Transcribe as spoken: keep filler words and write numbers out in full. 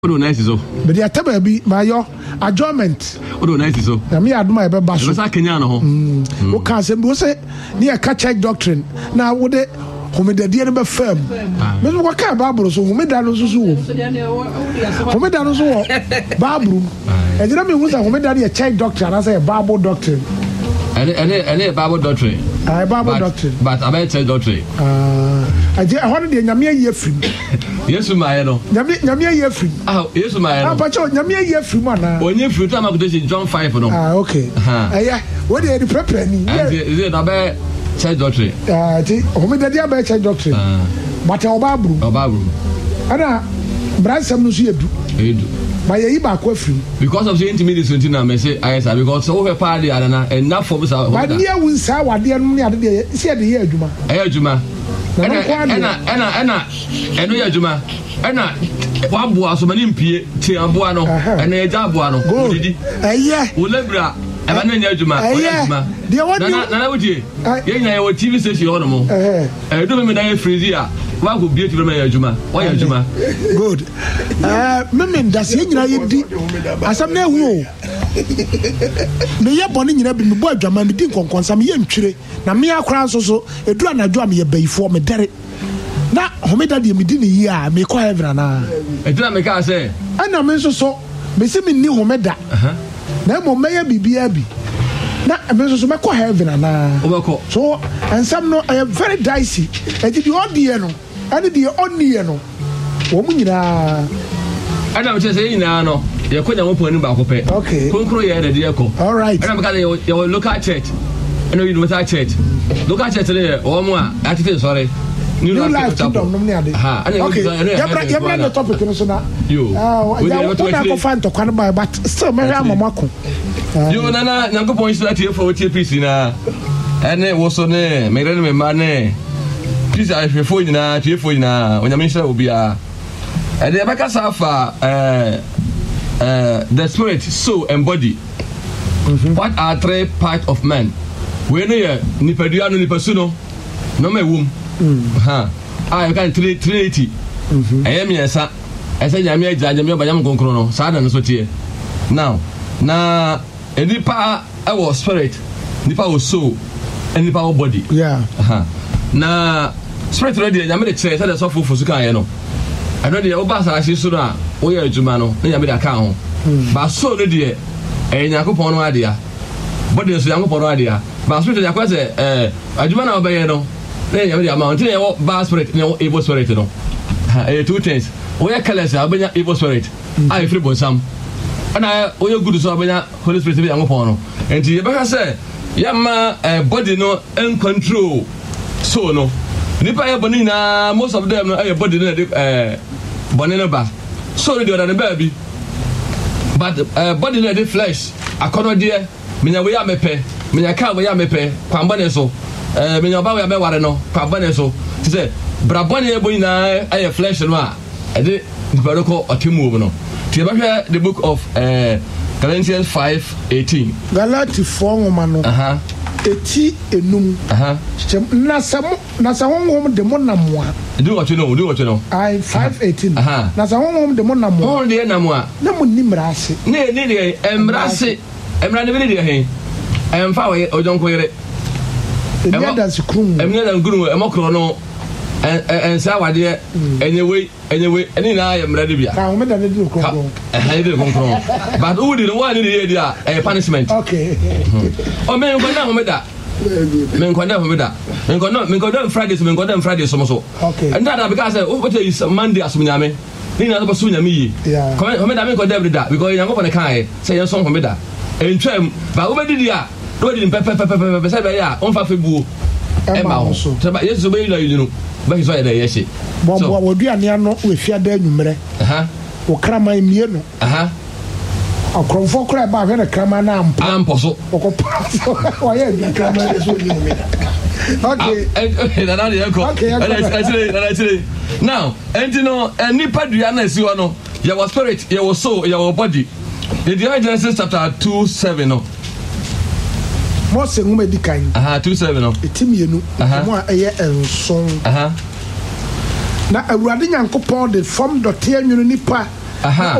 Odo nice so. But the ataba bi my yo adjournment. Odo nice so. Na me aduma e be ba so. Be sa Kenya no ho. Mm. O kan se bo se na ka check doctrine. Na wo de homedadie no be fam. Me so ka Bible so homeda no so so wo. Homeda no so wo Bible. E dira me hu say homeda na check doctrine na say Bible doctrine. Ele ele ele Bible doctrine. Ah Bible doctrine. But about check doctrine. Ah, aje ahon de nyame ayi afrim. Yesu maye no. Nyame nyame ayi afrim. Ah, Yesu maye no. Ah, pacho nyame ayi afrim ana. Onye free to amakote John five no. Ah, okay. Eh, what dey the prepare ni? Is it about check doctrine? Ah, ti homeda dia ba check doctrine. Ah. But o Bible. O Bible. Ana bransam no so yedu. Edu. But ye ba ko afrim. Because of the intimacy until now me say I say because so we party ana enough for us. But near win sa wade no ne ade dey see dey adwuma. Eh adwuma. Ena ena ena ena eno ya adwuma. Ena waboa so mani mpie ti aboa no. Ena ya jaboa no. Odidi. Eh wo lebra eba na nya adwuma. O ya adwuma. Dey what na na na wodie. Ye nya ye T V station ho no mo. Eh. Eh do me na ye freezy a wa go bie ti me ya adwuma. Wa ya adwuma. Good. Eh me me ndas ye nyina ye di. Asam na ehu o. Me ye boni nyina bi me bo adwama me di nkonkonsa me ye ntwire na me akora nso so edu anadwo am ye bayifo me dere na homeda de me di ne yi a me ko heaven na edu na me ka say ana me nso so me se me ni homeda na mo me ya bibia bi na me nso so me ko heaven na obeko so ensam no I am very dicey e di odie no ane di onnie no wo mu nyina ana me say nyina no ye ko nyawo pon ni ba ko pe okay konkro ye de de ko all right ana me ka your local church eno university church local church le o mo a atite sorry new life kingdom no me ade ha okay yebra yebra the topic no so na yo ah ya wo na ko fan to kwan ba but still me ha mamako yo na na nyanko pon so atie for tie peace na ene wo so ne me re me ma ne peace I fefo nyina tie fo nyina onyame hira obi a ede e baka safa eh uh, the spirit, soul, and body. Mm-hmm. What are three parts of man? We know ya nipadua no nipasuno no me wom. Ha. Ah, you can three trinity. Mhm. I am yesa. I say nyame agya nyame obanyam konkro no. Saa na no so tie. Now, na enipa I was spirit, nipa was soul, and nipa was body. Yeah. Ha. Na spirit ready nyame de chere say the so fufu su kan ye no. I know the oba sa asi so na o ye adwuma no na nyame de aka ho. Ba soul no de e nyakopon no adea. Body so nyakopon no adea. Ba spirit de akwase eh adwuma na obaye no na nyame de amount na ye ba spirit na evil spirit no. Ha eh two things. O ye kales abanya evil spirit. I free bonsam. Ana o ye good so abanya holy spirit be nyakopon no. Enti ye beka say yama body no in control soul no. Nipa ye boni na most of them no eh body no eh boni no ba. So the other baby. But uh, body no dey flesh. Akono de menya we ya mepe. Menya ka we ya mepe. Kwamba ne so. Eh menya ba we ya be ware no. Kwamba ne so. Ti say bra boni e boni na eh flesh no a. E de nipa no ko otemu no. Ti ba hwe the book of uh, Galatians five eighteen. Galati four ngoma no. Aha. Eti enum. Aha. Na samo na sa honhom de mo namoa. Do what you know, do what you know. I five eighteen. Aha. Na sa honhom de mo namoa. Honhom de namoa. Na mo ni mrase. Ne ne de emrase. Emra ne de he. Emfa we ojonko yere. Emia dan sikrum. Emia dan guru emokro no. En sa wade enyewe enyewe eni na ya mra de bia. Ka hom da ne di konkro. Eh de konkro. But who did one ni de dia eh punishment. Okay. O me ko na hom da. Men ko na hom da. Men ko no men ko don Fridays men ko don Fridays so so. Okay. And that because what is Monday asum nyame. Ni na so nyame yi. Yeah. Ko hom da men ko every da because yango ko na kai say yan so hom da. Entwam ba wo be di dia. Do di pepe pepe pepe say be ya on fa febu. Emma ho. So ba yesu be yi you know. Ba hizo ya da yeshi. Bo bo wo duane ano we fia da anwumre. Aha. Wo krama mie no. Aha. Akromfo kra ba hwe na krama na ampo. Ampo so. Okopa. Wa ye bi krama so ni me. Okay. Eh na na de ko. Actually, actually. Now, and you know, nipa dua na si wo no, your spirit, your soul, your body. In the Genesis chapter two seven no. Mo se ngum edikan. Aha, two seven no. Etimienu. Mo a eye enson. Aha. Na awurade nyankopon de from dote anwunu nipa aha